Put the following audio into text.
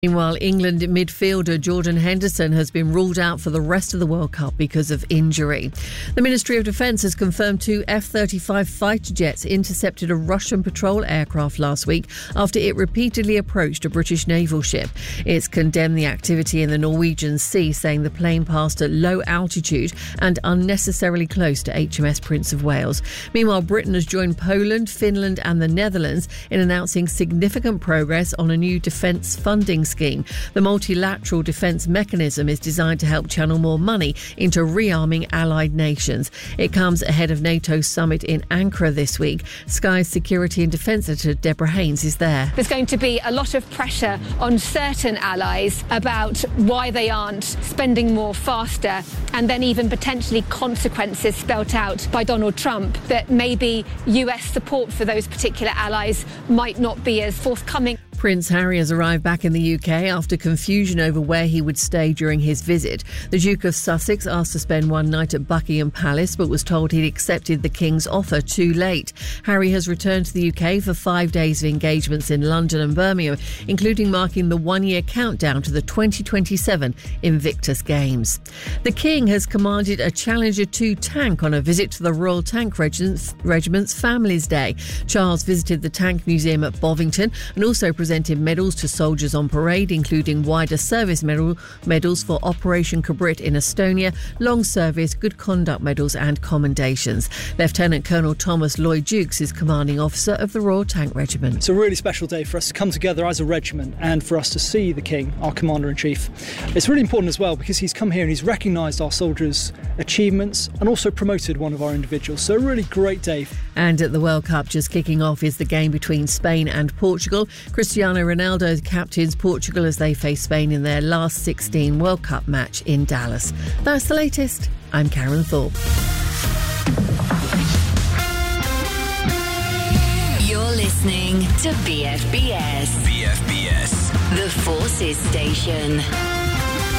Meanwhile, England midfielder Jordan Henderson has been ruled out for the rest of the World Cup because of injury. The Ministry of Defence has confirmed 2 F-35 fighter jets intercepted a Russian patrol aircraft last week after it repeatedly approached a British naval ship. It's condemned the activity in the Norwegian Sea, saying the plane passed at low altitude and unnecessarily close to HMS Prince of Wales. Meanwhile, Britain has joined Poland, Finland and the Netherlands in announcing significant progress on a new defence funding scheme. The multilateral defence mechanism is designed to help channel more money into rearming allied nations. It comes ahead of NATO's summit in Ankara this week. Sky's security and defence editor Deborah Haynes is there. There's going to be a lot of pressure on certain allies about why they aren't spending more faster, and then even potentially consequences spelt out by Donald Trump that maybe US support for those particular allies might not be as forthcoming. Prince Harry has arrived back in the UK after confusion over where he would stay during his visit. The Duke of Sussex asked to spend one night at Buckingham Palace but was told he'd accepted the King's offer too late. Harry has returned to the UK for 5 days of engagements in London and Birmingham, including marking the one-year countdown to the 2027 Invictus Games. The King has commanded a Challenger 2 tank on a visit to the Royal Tank Regiment's Families Day. Charles visited the Tank Museum at Bovington and also presented medals to soldiers on parade, including wider service medals for Operation Cabrit in Estonia, long service, good conduct medals and commendations. Lieutenant Colonel Thomas Lloyd Jukes is commanding officer of the Royal Tank Regiment. It's a really special day for us to come together as a regiment and for us to see the King, our Commander-in-Chief. It's really important as well because he's come here and he's recognised our soldiers' achievements and also promoted one of our individuals. So a really great day. And at the World Cup just kicking off is the game between Spain and Portugal. Cristiano Ronaldo captains Portugal as they face Spain in their last 16 World Cup match in Dallas. That's the latest. I'm Karen Thorpe. You're listening to BFBS. BFBS. The Forces Station.